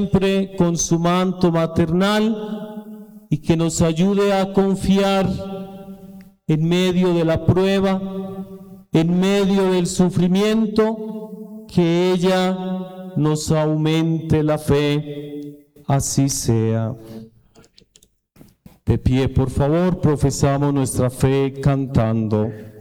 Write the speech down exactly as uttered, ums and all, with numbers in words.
siempre con su manto maternal y que nos ayude a confiar en medio de la prueba, en medio del sufrimiento, que ella nos aumente la fe. Así sea. De pie, por favor, profesamos nuestra fe cantando.